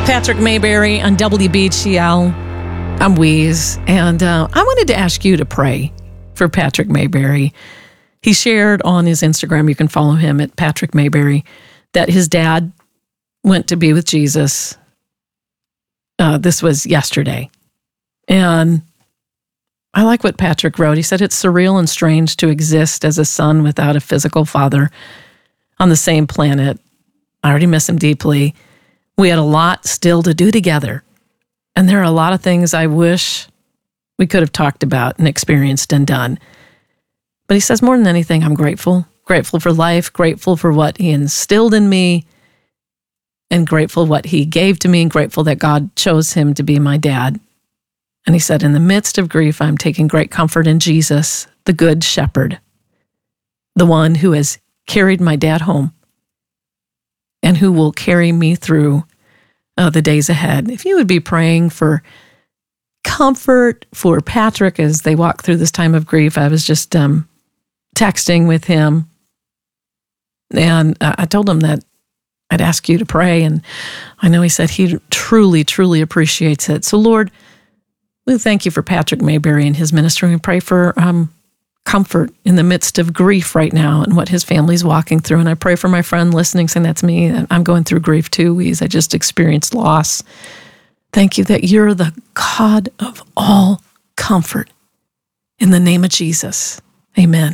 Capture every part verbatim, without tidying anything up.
Patrick Mayberry on W B G L. I'm Wheeze, and uh, I wanted to ask you to pray for Patrick Mayberry. He shared on his Instagram, you can follow him at Patrick Mayberry, that his dad went to be with Jesus. Uh, this was yesterday. And I like what Patrick wrote. He said, it's surreal and strange to exist as a son without a physical father on the same planet. I already miss him deeply. We had a lot still to do together. And there are a lot of things I wish we could have talked about and experienced and done. But he says, more than anything, I'm grateful. Grateful for life, grateful for what he instilled in me, and grateful what he gave to me, and grateful that God chose him to be my dad. And he said, in the midst of grief, I'm taking great comfort in Jesus, the good shepherd, the one who has carried my dad home and who will carry me through uh, the days ahead. If you would be praying for comfort for Patrick as they walk through this time of grief. I was just um, texting with him, and uh, I told him that I'd ask you to pray, and I know he said he truly, truly appreciates it. So Lord, we thank you for Patrick Mayberry and his ministry, and pray for um, comfort in the midst of grief right now and what his family's walking through. And I pray for my friend listening, saying, that's me. I'm going through grief too, Weeze. I just experienced loss. Thank you that you're the God of all comfort. In the name of Jesus, amen.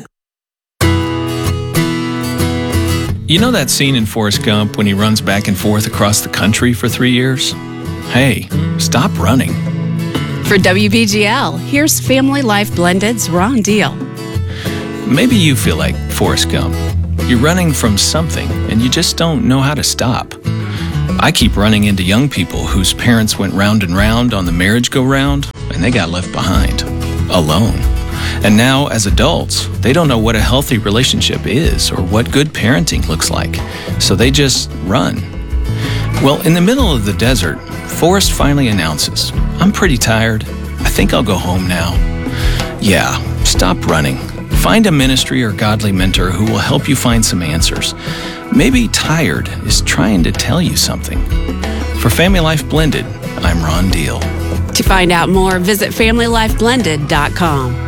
You know that scene in Forrest Gump when he runs back and forth across the country for three years? Hey, stop running. For W B G L, here's Family Life Blended's Ron Deal. Maybe you feel like Forrest Gump. You're running from something and you just don't know how to stop. I keep running into young people whose parents went round and round on the merry-go-round and they got left behind, alone. And now, as adults, they don't know what a healthy relationship is or what good parenting looks like, so they just run. Well, in the middle of the desert, Forrest finally announces, I'm pretty tired. I think I'll go home now. Yeah, stop running. Find a ministry or godly mentor who will help you find some answers. Maybe tired is trying to tell you something. For Family Life Blended, I'm Ron Deal. To find out more, visit family life blended dot com.